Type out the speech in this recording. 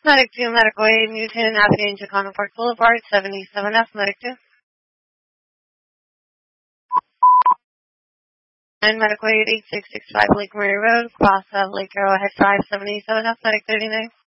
Medic 2, Medical 8, Newton Avenue, Jacona Park Boulevard, 77F, Medic 2. And Medical 8, 8665 Lake Murray Road, cross of Lake Arrowhead Drive, 77F, Medic 39.